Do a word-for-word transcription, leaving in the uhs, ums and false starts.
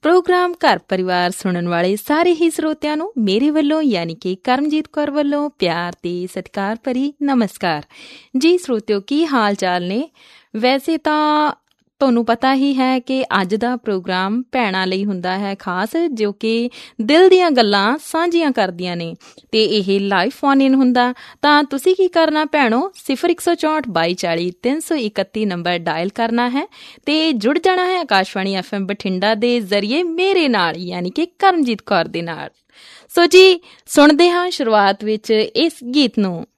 Programme ਘਰ ਪਰਿਵਾਰ ਸੁਣਨ ਵਾਲੇ ਸਾਰੇ ਹੀ ਸਰੋਤਿਆਂ ਨੂੰ ਮੇਰੇ ਵੱਲੋਂ ਯਾਨੀ ਕਿ ਕਰਮਜੀਤ ਕੌਰ ਵੱਲੋਂ ਪਿਆਰ ਤੇ ਸਤਿਕਾਰ ਭਰੀ ਨਮਸਕਾਰ ਜੀ। ਸਰੋਤਿਓ, ਕੀ ਹਾਲ ਚਾਲ ਨੇ? ਵੈਸੇ ਤਾਂ ਤੁਹਾਨੂੰ ਪਤਾ ਹੀ ਹੈ ਕਿ ਅੱਜ ਦਾ ਪ੍ਰੋਗਰਾਮ ਭੈਣਾਂ ਲਈ ਹੁੰਦਾ ਹੈ ਖਾਸ, ਜੋ ਕਿ ਦਿਲ ਦੀਆਂ ਗੱਲਾਂ ਸਾਂਝੀਆਂ ਕਰਦੀਆਂ ਨੇ ਅਤੇ ਇਹ ਲਾਈਵ ਫੋਨ ਇਨ ਹੁੰਦਾ। ਤਾਂ ਤੁਸੀਂ ਕੀ ਕਰਨਾ ਭੈਣੋ, ਸਿਫਰ ਇੱਕ ਸੌ ਚੌਂਹਠ ਬਾਈ ਚਾਲੀ ਤਿੰਨ ਸੌ ਇਕੱਤੀ ਨੰਬਰ ਡਾਇਲ ਕਰਨਾ ਹੈ ਅਤੇ ਜੁੜ ਜਾਣਾ ਹੈ ਆਕਾਸ਼ਵਾਣੀ ਐਫ ਐਮ ਬਠਿੰਡਾ ਦੇ ਜ਼ਰੀਏ ਮੇਰੇ ਨਾਲ, ਯਾਨੀ ਕਿ ਕਰਮਜੀਤ ਕੌਰ ਦੇ ਨਾਲ। ਸੋ ਜੀ, ਸੁਣਦੇ ਹਾਂ ਸ਼ੁਰੂਆਤ ਵਿੱਚ ਇਸ ਗੀਤ ਨੂੰ।